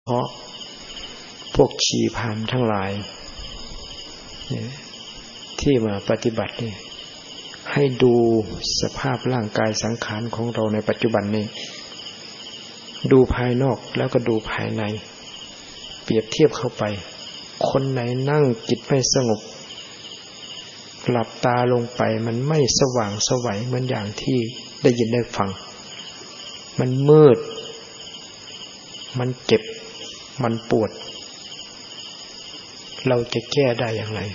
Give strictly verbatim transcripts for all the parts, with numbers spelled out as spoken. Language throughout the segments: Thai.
เพราะพวกชีพรามทั้งหลายที่มาปฏิบัตินี่ให้ดูสภาพร่างกายสังขารของเราในปัจจุบันนี้ดูภายนอกแล้วก็ดูภายในเปรียบเทียบเข้าไปคนไหนนั่งจิตไม่สงบหลับตาลงไปมันไม่สว่างไสวเหมือนอย่างที่ได้ยินได้ฟังมันมืดมันเจ็บมันปวดเราจะแก้ได้อย่างไร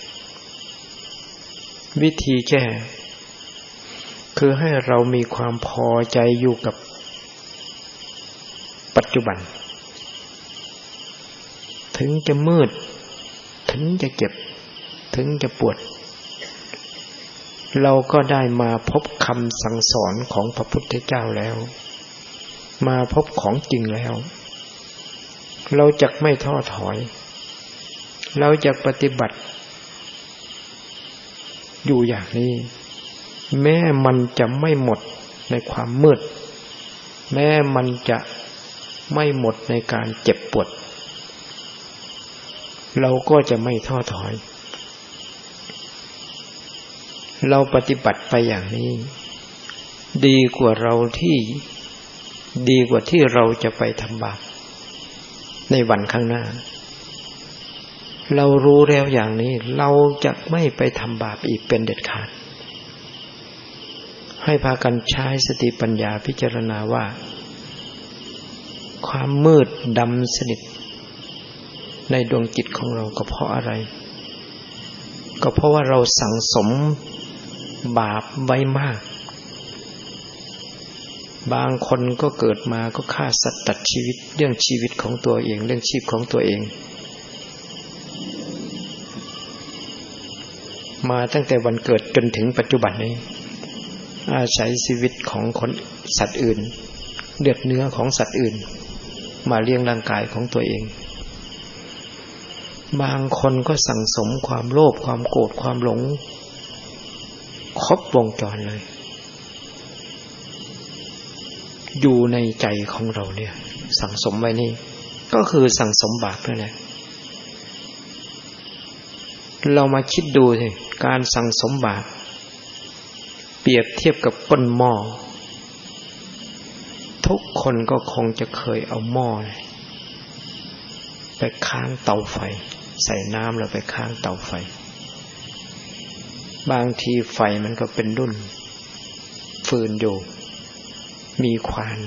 วิธีแก้คือให้เรามีความพอใจอยู่กับปัจจุบันถึงจะมืดถึงจะเจ็บถึงจะปวดเราก็ได้มาพบคำสั่งสอนของพระพุทธเจ้าแล้วมาพบของจริงแล้วเราจะไม่ท้อถอยเราจะปฏิบัติอยู่อย่างนี้แม้มันจะไม่หมดในความมืดแม้มันจะไม่หมดในการเจ็บปวดเราก็จะไม่ท้อถอยเราปฏิบัติไปอย่างนี้ดีกว่าเราที่ดีกว่าที่เราจะไปทำบาปในวันข้างหน้าเรารู้แล้วอย่างนี้เราจะไม่ไปทำบาปอีกเป็นเด็ดขาดให้พากันใช้สติปัญญาพิจารณาว่าความมืดดำสนิทในดวงจิตของเราก็เพราะอะไรก็เพราะว่าเราสั่งสมบาปไว้มากบางคนก็เกิดมาก็ฆ่าสัตว์ตัดชีวิตเรื่องชีวิตของตัวเองเรื่องชีพของตัวเองมาตั้งแต่วันเกิดจนถึงปัจจุบันนี้อาศัยชีวิตของคนสัตว์อื่นเลือดเนื้อของสัตว์อื่นมาเลี้ยงร่างกายของตัวเองบางคนก็สั่งสมความโลภความโกรธความหลงครบวงจรเลยอยู่ในใจของเราเนี่ยสั่งสมไว้นี่ก็คือสั่งสมบาปนั่นแหละเรามาคิดดูสิการสั่งสมบาปเปรียบเทียบกับก้นหม้อทุกคนก็คงจะเคยเอาหม้อไปค้างเตาไฟใส่น้ำแล้วไปค้างเตาไฟบางทีไฟมันก็เป็นดุ้นฟืนอยู่มีควัน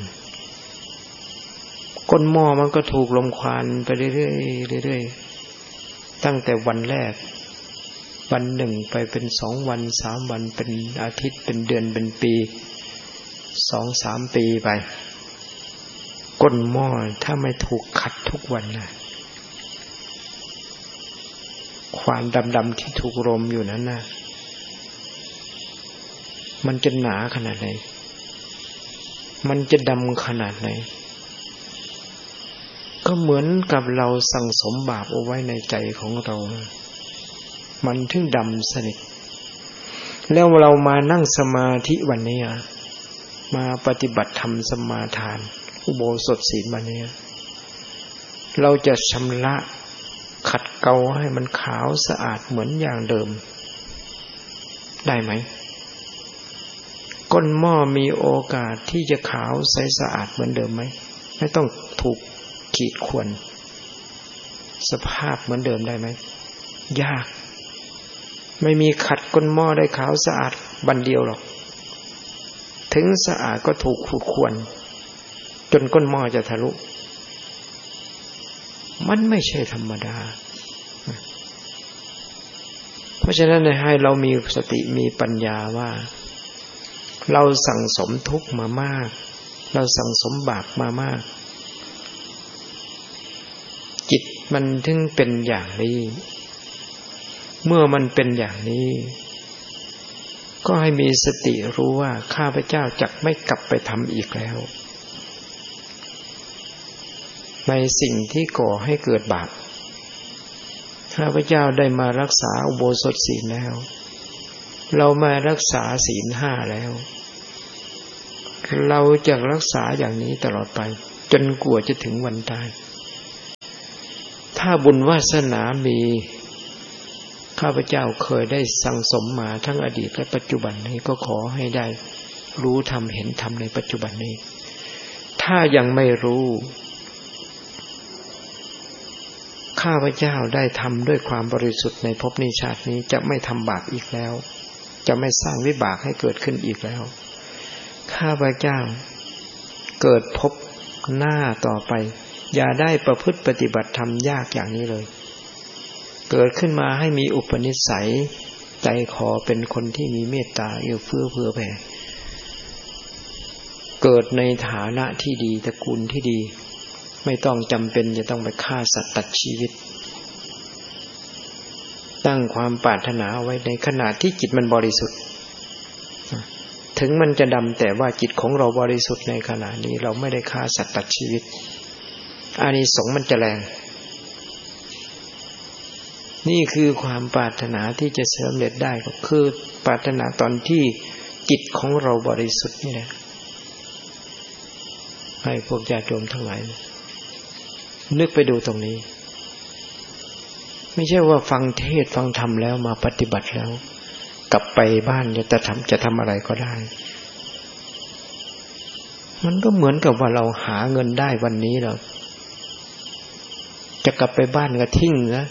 ก้นหม้อมันก็ถูกลมควันไปเรื่อยๆเรื่อยๆตั้งแต่วันแรกวันหนึ่งไปเป็นสองวันสามวันเป็นอาทิตย์เป็นเดือนเป็นปีสองสามปีไปก้นหม้อถ้าไม่ถูกขัดทุกวันนะควันดำๆที่ถูกรมอยู่นั้นนะมันจะหนาขนาดไหนมันจะดำขนาดไหนก็เหมือนกับเราสั่งสมบาปเอาไว้ในใจของเรามันถึงดำสนิทแล้วเรามานั่งสมาธิวันนี้มาปฏิบัติธรรมสมาทานอุโบสถศีลวันนี้เราจะชำระขัดเกลาให้มันขาวสะอาดเหมือนอย่างเดิมได้ไหมก้นหม้อมีโอกาสที่จะขาวใสสะอาดเหมือนเดิมไหมไม่ต้องถูกขีดข่วนสภาพเหมือนเดิมได้ไหมยากไม่มีขัดก้นหม้อได้ขาวสะอาดบันเดียวหรอกถึงสะอาดก็ถูกขูดข่วนจนก้นหม้อจะทะลุมันไม่ใช่ธรรมดาเพราะฉะนั้นให้เรามีสติมีปัญญาว่าเราสั่งสมทุกข์มามากเราสั่งสมบาปมามากจิตมันถึงเป็นอย่างนี้เมื่อมันเป็นอย่างนี้ก็ให้มีสติรู้ว่าข้าพเจ้าจักไม่กลับไปทำอีกแล้วในสิ่งที่ก่อให้เกิดบาปข้าพเจ้าได้มารักษาอุโบสถศีลแล้วเรามารักษาศีลห้าแล้วเราจะรักษาอย่างนี้ตลอดไปจนกว่าจะถึงวันตายถ้าบุญวาสนามีข้าพเจ้าเคยได้สั่งสมมาทั้งอดีตและปัจจุบันนี้ก็ขอให้ได้รู้ธรรมเห็นธรรมในปัจจุบันนี้ถ้ายังไม่รู้ข้าพเจ้าได้ทำด้วยความบริสุทธิ์ในภพนี้ชาตินี้จะไม่ทำบาปอีกแล้วจะไม่สร้างวิบากให้เกิดขึ้นอีกแล้วข้าพเจ้าเกิดพบหน้าต่อไปอย่าได้ประพฤติปฏิบัติธรรมยากอย่างนี้เลยเกิดขึ้นมาให้มีอุปนิสัยใจคอเป็นคนที่มีเมตตาเอื้อเฟื้อเผื่อแผ่เกิดในฐานะที่ดีตระกูลที่ดีไม่ต้องจำเป็นจะต้องไปฆ่าสัตว์ตัดชีวิตตั้งความปรารถนาไว้ในขณะที่จิตมันบริสุทธิ์ถึงมันจะดำแต่ว่าจิตของเราบริสุทธิ์ในขณะนี้เราไม่ได้ฆ่าสัตว์ตัดชีวิตอานิสงส์มันจะแรงนี่คือความปรารถนาที่จะสำเร็จได้ก็คือปรารถนาตอนที่จิตของเราบริสุทธิ์นี่แหละให้พวกญาติโยมทั้งหลายนึกไปดูตรงนี้ไม่ใช่ว่าฟังเทศฟังธรรมแล้วมาปฏิบัติแล้วกลับไปบ้านจะทำจะทำอะไรก็ได้มันก็เหมือนกับว่าเราหาเงินได้วันนี้เราจะกลับไปบ้านก็ทิ้งนะ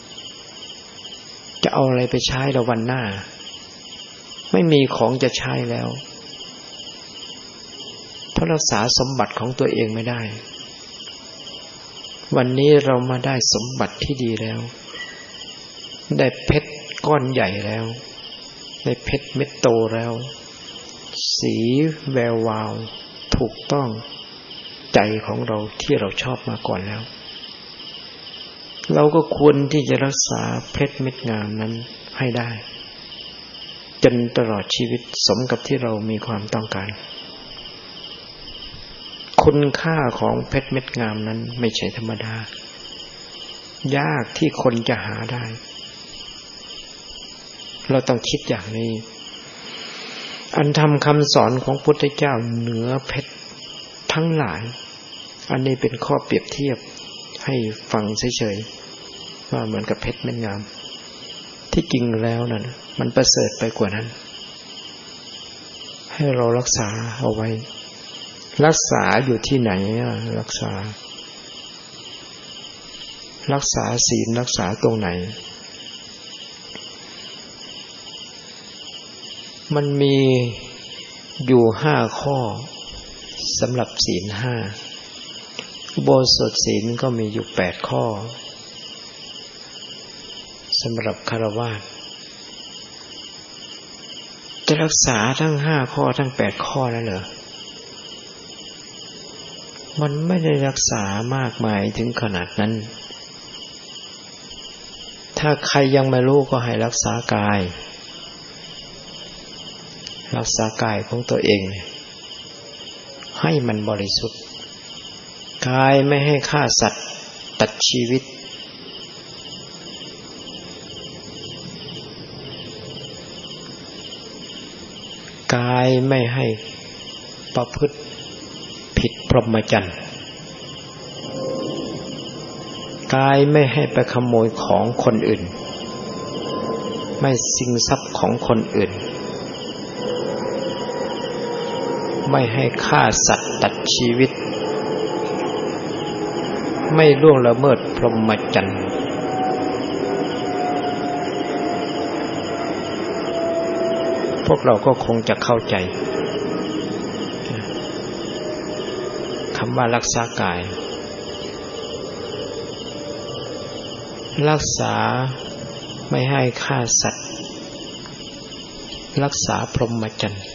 จะเอาอะไรไปใช้เราวันหน้าไม่มีของจะใช้แล้วเพราะรักษาสมบัติของตัวเองไม่ได้วันนี้เรามาได้สมบัติที่ดีแล้วได้เพชรก้อนใหญ่แล้วได้เพชรเม็ดโตแล้วสีแวววาวถูกต้องใจของเราที่เราชอบมาก่อนแล้วเราก็ควรที่จะรักษาเพชรเม็ดงามนั้นให้ได้จนตลอดชีวิตสมกับที่เรามีความต้องการคุณค่าของเพชรเม็ดงามนั้นไม่ใช่ธรรมดายากที่คนจะหาได้เราต้องคิดอย่างนี้อันธรรมคำสอนของพุทธเจ้าเหนือเพชรทั้งหลายอันนี้เป็นข้อเปรียบเทียบให้ฟังเฉยๆว่าเหมือนกับเพชรเม็ดงามที่จริงแล้วนั่นมันประเสริฐไปกว่านั้นให้เรารักษาเอาไว้รักษาอยู่ที่ไหนรักษารักษาศีลรักษาตรงไหนมันมีอยู่ห้าข้อสำหรับศีลห้าอุโบสถศีลก็มีอยู่แปดข้อสำหรับฆราวาสจะรักษาทั้งห้าข้อทั้งแปดข้อนั่นเหรอมันไม่ได้รักษามากมายถึงขนาดนั้นถ้าใครยังไม่รู้ก็ให้รักษากายรักษากายของตัวเองให้มันบริสุทธิ์กายไม่ให้ฆ่าสัตว์ตัดชีวิตกายไม่ให้ประพฤติผิดพรหมจรรย์กายไม่ให้ไปขโมยของคนอื่นไม่ชิงทรัพย์ของคนอื่นไม่ให้ฆ่าสัตว์ตัดชีวิตไม่ล่วงละเมิดพรหมจรรย์พวกเราก็คงจะเข้าใจคำว่ารักษากายรักษาไม่ให้ฆ่าสัตว์รักษาพรหมจรรย์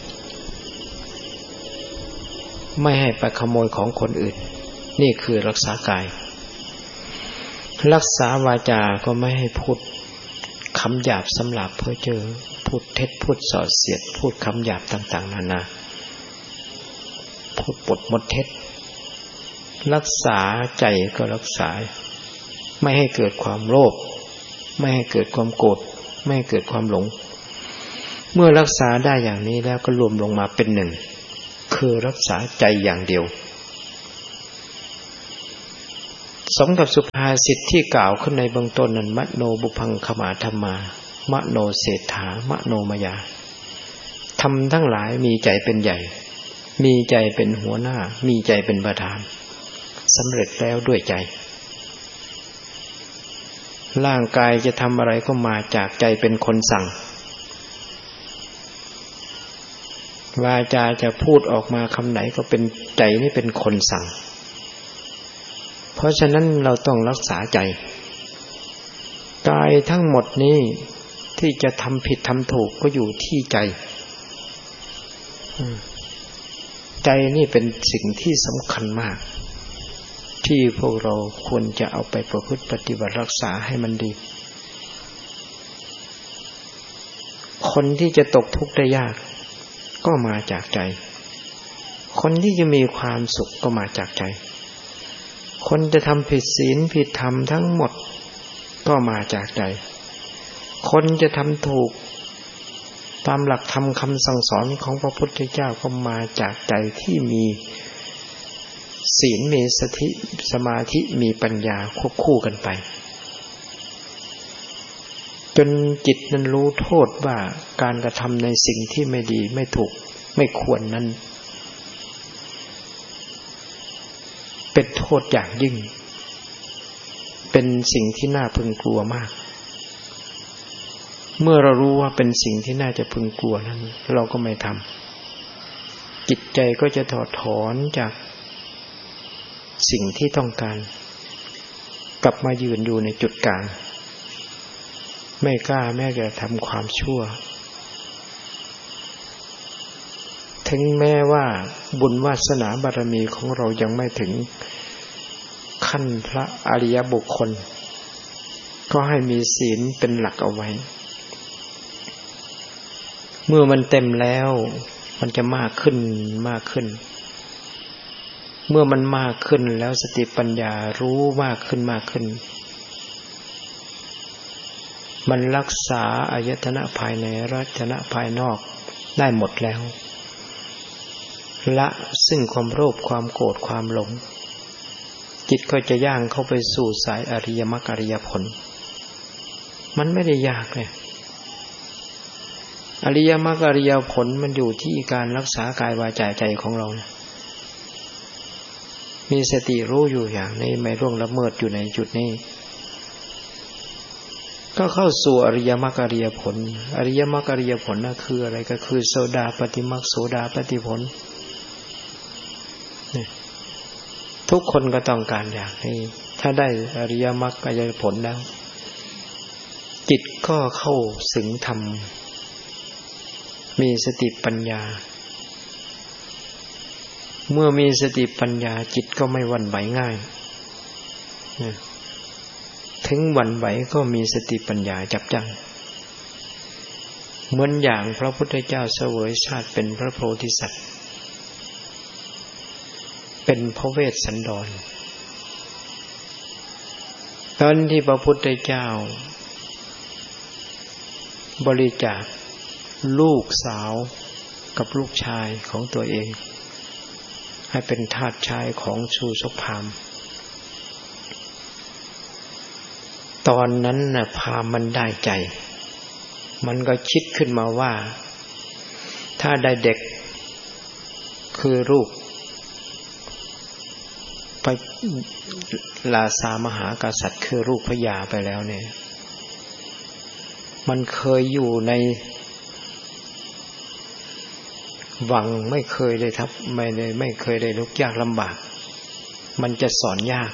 ไม่ให้ไปขโมยของคนอื่นนี่คือรักษากายรักษาวาจาก็ไม่ให้พูดคำหยาบสำหรับเพ้อเจ้อพูดเท็จพูดส่อเสียดพูดคำหยาบต่างๆนานาพูดปดมดเท็จรักษาใจก็รักษาไม่ให้เกิดความโลภไม่ให้เกิดความโกรธไม่ให้เกิดความหลงเมื่อรักษาได้อย่างนี้แล้วก็รวมลงมาเป็นหนึ่งคือรักษาใจอย่างเดียวสมกับสุภาษิตที่กล่าวขึ้นในเบื้องต้นนั้นมโนบุพังขมาธรรมามโนเศรษฐามโนมยาธรรมทั้งหลายมีใจเป็นใหญ่มีใจเป็นหัวหน้ามีใจเป็นประธานสำเร็จแล้วด้วยใจร่างกายจะทำอะไรก็มาจากใจเป็นคนสั่งวาจาจะพูดออกมาคำไหนก็เป็นใจนี่เป็นคนสั่งเพราะฉะนั้นเราต้องรักษาใจกายทั้งหมดนี้ที่จะทำผิดทำถูกก็อยู่ที่ใจใจนี่เป็นสิ่งที่สำคัญมากที่พวกเราควรจะเอาไปประพฤติปฏิบัติรักษาให้มันดีคนที่จะตกทุกข์ได้ยากก็มาจากใจคนที่จะมีความสุขก็มาจากใจคนจะทำผิดศีลผิดธรรมทั้งหมดก็มาจากใจคนจะทำถูกตามหลักธรรมคำสั่งสอนของพระพุทธเจ้าก็มาจากใจที่มีศีลมีสติสมาธิมีปัญญาควบคู่กันไปจนจิตนั้นรู้โทษว่าการกระทำในสิ่งที่ไม่ดีไม่ถูกไม่ควรนั้นเป็นโทษอย่างยิ่งเป็นสิ่งที่น่าพึงกลัวมากเมื่อเรารู้ว่าเป็นสิ่งที่น่าจะพึงกลัวนั้นเราก็ไม่ทำจิตใจก็จะถอดถอนจากสิ่งที่ต้องการกลับมายืนอยู่ในจุดกลางไม่กล้าแม้แต่ทำความชั่วถึงแม้ว่าบุญวาสนาบารมีของเรายังไม่ถึงขั้นพระอริยบุคคลก็ให้มีศีลเป็นหลักเอาไว้เมื่อมันเต็มแล้วมันจะมากขึ้นมากขึ้นเมื่อมันมากขึ้นแล้วสติปัญญารู้มากขึ้นมากขึ้นมันรักษาอายตนะภายในรัตนะภายนอกได้หมดแล้วละซึ่งความโลภความโกรธความหลงจิตก็จะย่างเข้าไปสู่สายอริยมรรคอริยผลมันไม่ได้ยากเลยอริยมรรคอริยผลมันอยู่ที่การรักษากายวาจาใจของเรานะมีสติรู้อยู่อย่างนี้ไม่ร่วงละเมิดอยู่ในจุดนี้ก็เข้าสู่อริยมรรคอริยผลอริยมรรคอริยผลนั่นคืออะไรก็คือโสดาปัตติมรรคโสดาปัตติผลทุกคนก็ต้องการอย่างนี้ถ้าได้อริยมรรคอริยผลแล้วจิตก็เข้าถึงธรรมมีสติปัญญาเมื่อมีสติปัญญาจิตก็ไม่หวั่นไหวง่ายถึงหวั่นไหวก็มีสติปัญญาจับจังเหมือนอย่างพระพุทธเจ้าเสวยชาติเป็นพระโพธิสัตว์เป็นพระเวสสันดรตอนที่พระพุทธเจ้าบริจาคลูกสาวกับลูกชายของตัวเองให้เป็นทาสชายของชูชกพราหมณ์ตอนนั้นน่ะพราหมณ์มันได้ใจมันก็คิดขึ้นมาว่าถ้าได้เด็กคือลูกพระราชามหากษัตริย์คือลูกพระยาไปแล้วเนี่ยมันเคยอยู่ในวังไม่เคยได้ทับไม่ได้ไม่เคยได้ทุกข์ยากลำบากมันจะสอนยาก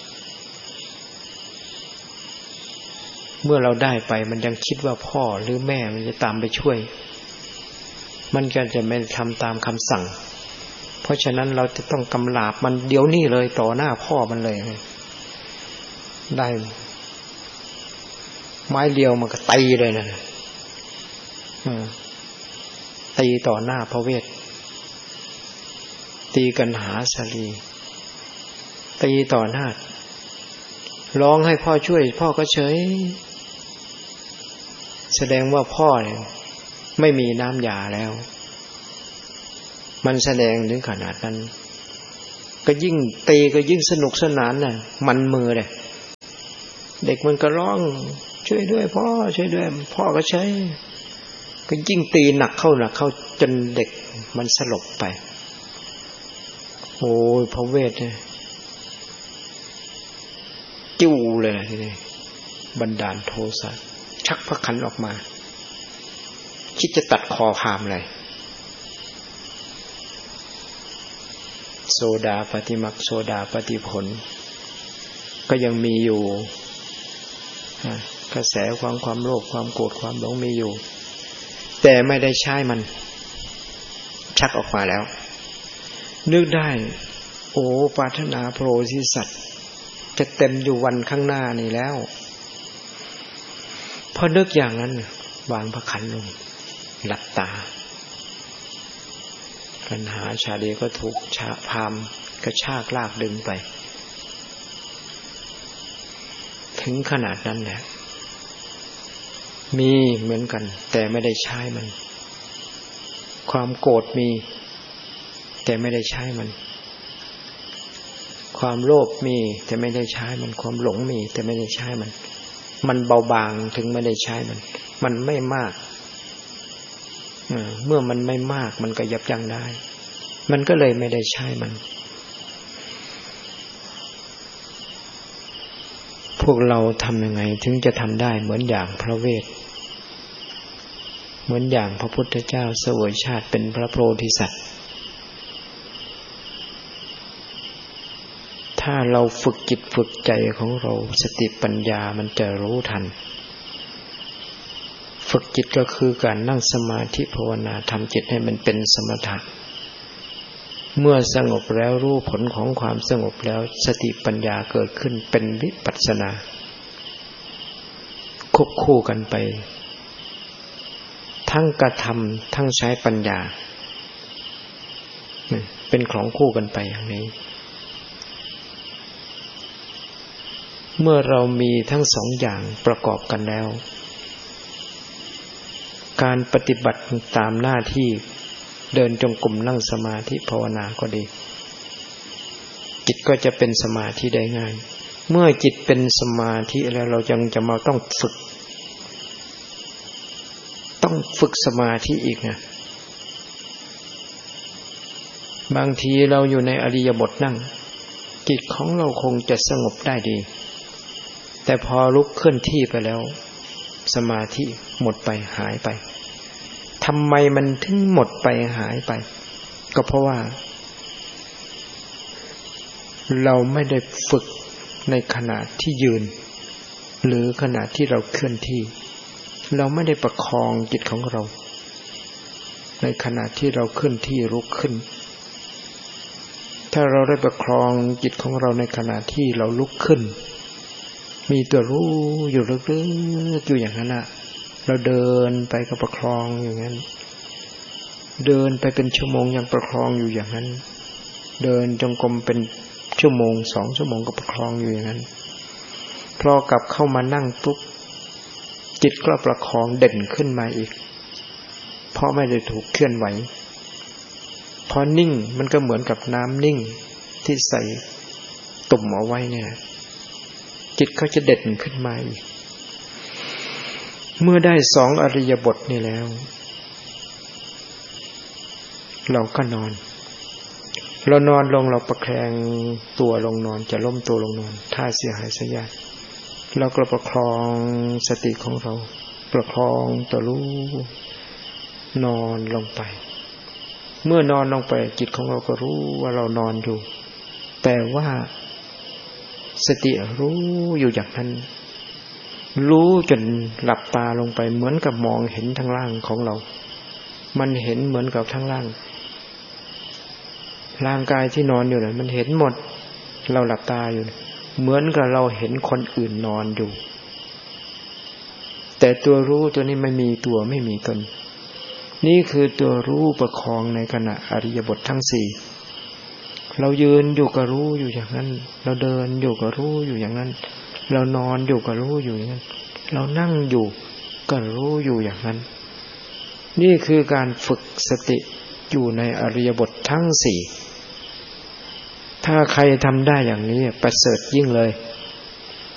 เมื่อเราได้ไปมันยังคิดว่าพ่อหรือแม่มันจะตามไปช่วยมันก็จะไม่ทำตามคำสั่งเพราะฉะนั้นเราจะต้องกำราบมันเดี๋ยวนี้เลยต่อหน้าพ่อมันเลยได้ไม้เรียวมันก็ตีเลยนะตีต่อหน้าพระเวทตีกันหาสลีตีต่อหน้าร้องให้พ่อช่วยพ่อก็เฉยแสดงว่าพ่อเนี่ยไม่มีน้ำยาแล้วมันแสดงถึงขนาดนั้นก็ยิ่งตีก็ยิ่งสนุกสนานน่ะมันมือเลยเด็กมันก็ร้องช่วยด้วยพ่อช่วยด้วยพ่อก็ใช้ก็ยิ่งตีหนักเข้าหนักเข้าจนเด็กมันสลบไปโอ้ยพระเวทเนี่ยจิ้วเลยทีนี้บันดาลโทสะชักพระขันออกมาคิดจะตัดคอพราหมณ์เลยโซดาปฏิมักโซดาปฏิผลก็ยังมีอยู่กระแสความความโลภความโกรธความหลงมีอยู่แต่ไม่ได้ใช้มันชักออกมาแล้วนึกได้โอ้ปรารถนาโพธิสัตว์จะเต็มอยู่วันข้างหน้านี่แล้วพอนึกอย่างนั้นวางพระขันลงหลับตาปัญหาชาลีก็ถูกชาพามกระชากลากดึงไปถึงขนาดนั้นแหละมีเหมือนกันแต่ไม่ได้ใช้มันความโกรธมีแต่ไม่ได้ใช้มันความโลภมีแต่ไม่ได้ใช้มันความหลงมีแต่ไม่ได้ใช้มันมันเบาบางถึงไม่ได้ใช้มันมันไม่มากเมื่อมันไม่มากมันก็ยับยั้งได้มันก็เลยไม่ได้ใช้มันพวกเราทำยังไงถึงจะทำได้เหมือนอย่างพระเวทเหมือนอย่างพระพุทธเจ้าเสวยชาติเป็นพระโพธิสัตว์ถ้าเราฝึกจิตฝึกใจของเราสติปัญญามันจะรู้ทันฝึกจิตก็คือการนั่งสมาธิภาวนาทำจิตให้มันเป็นสมถะเมื่อสงบแล้วรู้ผลของความสงบแล้วสติปัญญาเกิดขึ้นเป็นวิปัสสนาควบคู่กันไปทั้งกระทำทั้งใช้ปัญญาเป็นของคู่กันไปอย่างนี้เมื่อเรามีทั้งสองอย่างประกอบกันแล้วการปฏิบัติตามหน้าที่เดินจงกรมนั่งสมาธิภาวนาก็ดีจิตก็จะเป็นสมาธิได้ง่ายเมื่อจิตเป็นสมาธิแล้วเรายังจะมาต้องฝึกต้องฝึกสมาธิอีกนะบางทีเราอยู่ในอริยบทนั่งจิตของเราคงจะสงบได้ดีแต่พอลุกเคลื่อนที่ไปแล้วสมาธิหมดไปหายไปทำไมมันถึงหมดไปหายไปก็เพราะว่าเราไม่ได้ฝึกในขณะที่ยืนหรือขณะที่เราเคลื่อนที่เราไม่ได้ประคองจิตของเราในขณะที่เราเคลื่อนที่ลุกขึ้นถ้าเราได้ประคองจิตของเราในขณะที่เราลุกขึ้นมีตัวรู้อยู่ลึกๆอยู่อย่างนั้นน่ะเราเดินไปก็ประคองอย่างนั้นเดินไปเป็นชั่วโมงยังประคองอยู่อย่างนั้นเดินจงกรมเป็นชั่วโมงสองชั่วโมงก็ประคองอยู่อย่างนั้นพอกลับเข้ามานั่งปุ๊บจิตก็ประคองเด่นขึ้นมาอีกเพราะไม่ได้ถูกเคลื่อนไหวพอนิ่งมันก็เหมือนกับน้ำนิ่งที่ใส่ตุ่มเอาไว้เนี่ยจิตเขาจะเด่นขึ้นมาอีกเมื่อได้สองอริยบทนี่แล้วเราก็นอนเรานอนลงเราประแคงตัวลงนอนจะล้มตัวลงนอนท่าเสียหายเสียยากเราก็ประคองสติของเราประคองตัวรู้นอนลงไปเมื่อนอนลงไปจิตของเราก็รู้ว่าเรานอนอยู่แต่ว่าสติรู้อยู่อย่างนั้นรู้จนหลับตาลงไปเหมือนกับมองเห็นทั้งล่างของเรามันเห็นเหมือนกับทั้งล่างร่างกายที่นอนอยู่น่ะมันเห็นหมดเราหลับตาอยู่เหมือนกับเราเห็นคนอื่นนอนอยู่แต่ตัวรู้ตัวนี้ไม่มีตัวไม่มีตนนี่คือตัวรู้ประคองในขณะอริยบททั้งสี่เรายืนอยู่ก็รู้อยู่อย่างนั้นเราเดินอยู่ก็รู้อยู่อย่างนั้นเรานอนอยู่ก็รู้อยู่อย่างนั้นเรานั่งอยู่ก็รู้อยู่อย่างนั้นนี่คือการฝึกสติอยู่ในอริยบททั้งสี่ถ้าใครทำได้อย่างนี้ประเสริฐยิ่งเลย